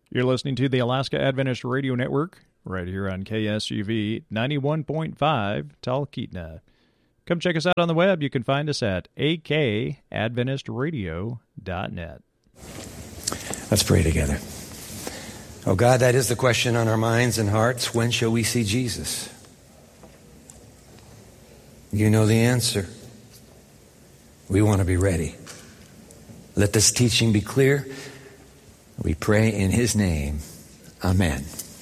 You're listening to the Alaska Adventist Radio Network, right here on KSUV 91.5 Talkeetna. Come check us out on the web. You can find us at akadventistradio.net. Let's pray together. Oh God, that is the question on our minds and hearts. When shall we see Jesus? You know the answer. We want to be ready. Let this teaching be clear. We pray in His name. Amen.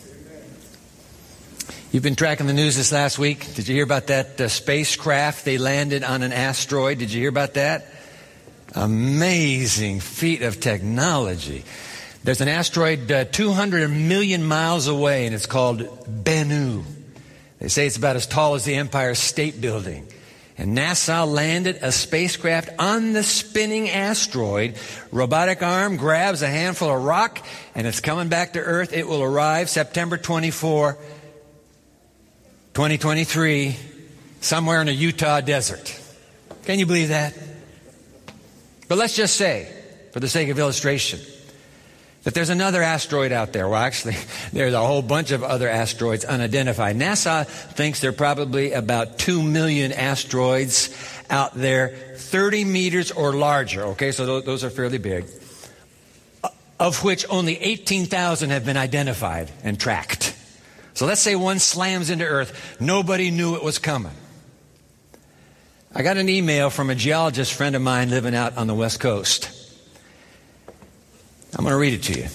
You've been tracking the news this last week. Did you hear about that spacecraft? They landed on an asteroid. Did you hear about that? Amazing feat of technology. There's an asteroid 200 million miles away, and it's called Bennu. They say it's about as tall as the Empire State Building. And NASA landed a spacecraft on the spinning asteroid. Robotic arm grabs a handful of rock, and it's coming back to Earth. It will arrive September 24, 2023, somewhere in a Utah desert. Can you believe that? But let's just say, for the sake of illustration, that there's another asteroid out there. Well, actually, there's a whole bunch of other asteroids unidentified. NASA thinks there are probably about 2 million asteroids out there, 30 meters or larger. Okay, so those are fairly big, of which only 18,000 have been identified and tracked. So let's say one slams into Earth. Nobody knew it was coming. I got an email from a geologist friend of mine living out on the West Coast. I'm going to read it to you.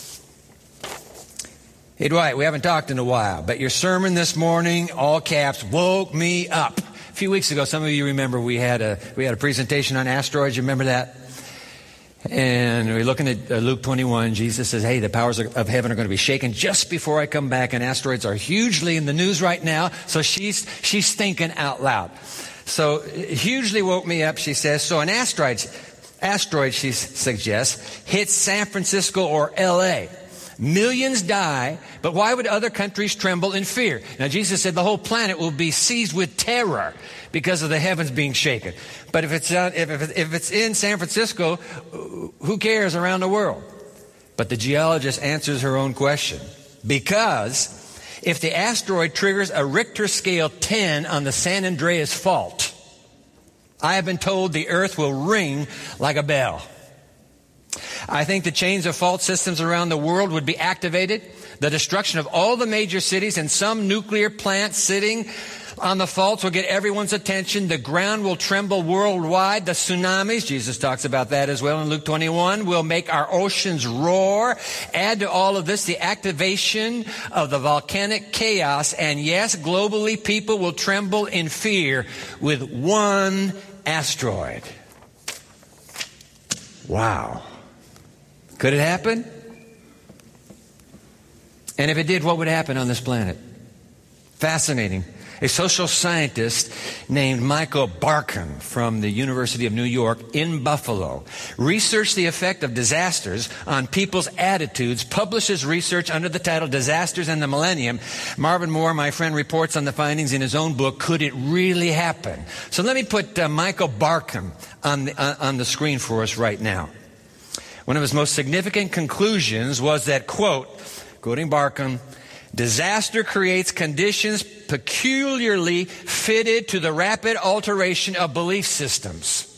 Hey, Dwight, we haven't talked in a while, but your sermon this morning, all caps, woke me up. A few weeks ago, some of you remember we had a presentation on asteroids. You remember that? And we're looking at Luke 21. Jesus says, hey, the powers of heaven are going to be shaken just before I come back, and asteroids are hugely in the news right now. So she's thinking out loud. So hugely woke me up, she says. So an asteroid, she suggests, hits San Francisco or L.A. Millions die, but why would other countries tremble in fear? Now, Jesus said the whole planet will be seized with terror because of the heavens being shaken. But if it's in San Francisco, who cares around the world? But the geologist answers her own question. Because if the asteroid triggers a Richter scale 10 on the San Andreas Fault, I have been told the earth will ring like a bell. I think the chains of fault systems around the world would be activated. The destruction of all the major cities and some nuclear plants sitting on the faults will get everyone's attention. The ground will tremble worldwide. The tsunamis, Jesus talks about that as well in Luke 21, will make our oceans roar. Add to all of this the activation of the volcanic chaos. And yes, globally, people will tremble in fear with one asteroid. Wow. Could it happen? And if it did, what would happen on this planet? Fascinating. A social scientist named Michael Barkun from the University of New York in Buffalo researched the effect of disasters on people's attitudes, publishes research under the title Disasters and the Millennium. Marvin Moore, my friend, reports on the findings in his own book, Could It Really Happen? So let me put Michael Barkun on the screen for us right now. One of his most significant conclusions was that, quote, quoting Barkun, disaster creates conditions peculiarly fitted to the rapid alteration of belief systems.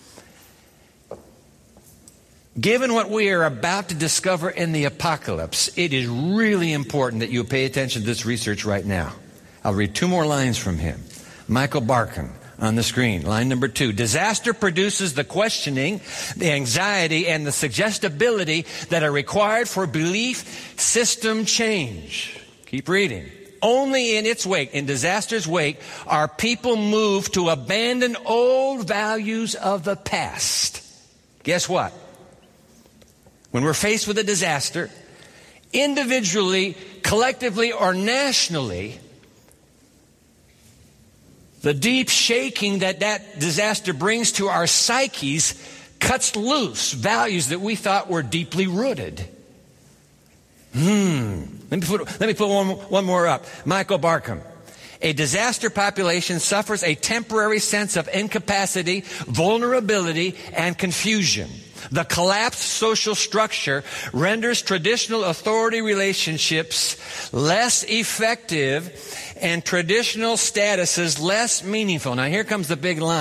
Given what we are about to discover in the apocalypse, it is really important that you pay attention to this research right now. I'll read 2 more lines from him. Michael Barkun on the screen. Line number 2. Disaster produces the questioning, the anxiety, and the suggestibility that are required for belief system change. Keep reading. Only in its wake, in disaster's wake, are people moved to abandon old values of the past. Guess what? When we're faced with a disaster, individually, collectively, or nationally, the deep shaking that disaster brings to our psyches cuts loose values that we thought were deeply rooted. Let me put one more up. Michael Barkun. A disaster population suffers a temporary sense of incapacity, vulnerability, and confusion. The collapsed social structure renders traditional authority relationships less effective and traditional statuses less meaningful. Now here comes the big line.